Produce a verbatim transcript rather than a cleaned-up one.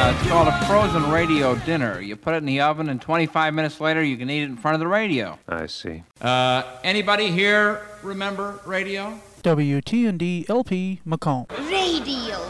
Uh, it's called a frozen radio dinner. You put it in the oven, and twenty-five minutes later, you can eat it in front of the radio. I see. Uh, anybody here remember radio? W T N D L P Macomb. Radio.